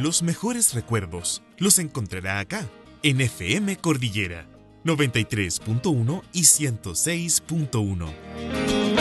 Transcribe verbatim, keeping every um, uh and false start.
Los mejores recuerdos los encontrará acá, en F M Cordillera, noventa y tres punto uno y ciento seis punto uno.